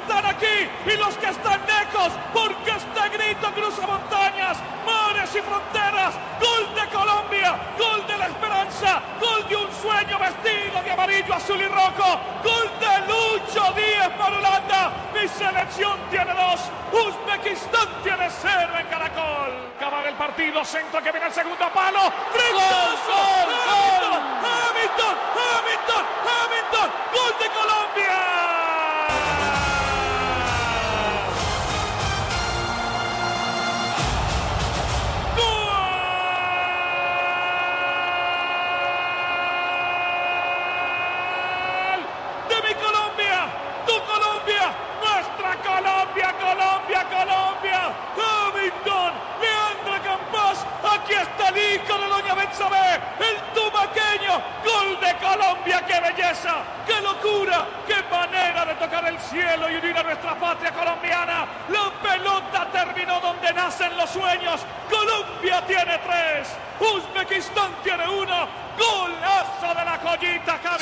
están aquí y los que están lejos, porque este grito cruza montañas, mares y fronteras. Gol de Colombia, gol de la esperanza, gol de un sueño vestido de amarillo, azul y rojo, gol de Lucho Díaz para Holanda. Mi selección tiene 2, Uzbekistán tiene 0 en Caracol. Acabar el partido, centro que viene el segundo palo. Hamilton, gol de Colombia. Colombia, Hamilton, Leandro Campos, aquí está el hijo de Doña Betsabé, el tumaqueño, gol de Colombia, qué belleza, qué locura, qué manera de tocar el cielo y unir a nuestra patria colombiana. La pelota terminó donde nacen los sueños. Colombia tiene 3, Uzbekistán tiene 1, golazo de la joyita Javi.